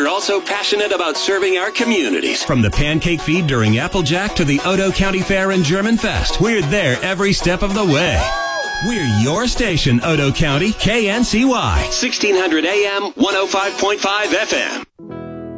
we're also passionate about serving our communities. From the pancake feed during Applejack to the Odo County Fair and German Fest, we're there every step of the way. We're your station, Odo County, KNCY. 1600 AM, 105.5 FM.